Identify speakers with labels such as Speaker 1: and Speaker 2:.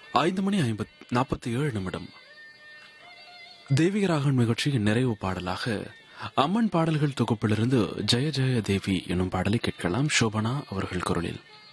Speaker 1: 5:47 தெய்வீக நிகழ்ச்சியின் நிறைவு பாடலாக அம்மன் பாடல்கள் தொகுப்பிலிருந்து ஜெய ஜெய தேவி எனும் பாடலை கேட்கலாம். சோபனா அவர்கள் குரலில்.